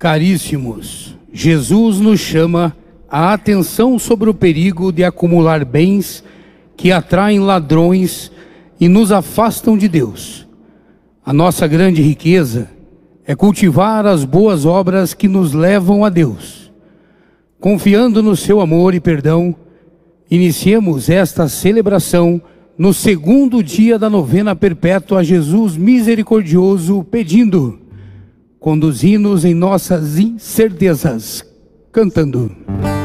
Caríssimos, Jesus nos chama a atenção sobre o perigo de acumular bens que atraem ladrões e nos afastam de Deus. A nossa grande riqueza é cultivar as boas obras que nos levam a Deus. Confiando no seu amor e perdão, iniciemos esta celebração no segundo dia da novena perpétua a Jesus misericordioso, pedindo: conduzi-nos em nossas incertezas, cantando.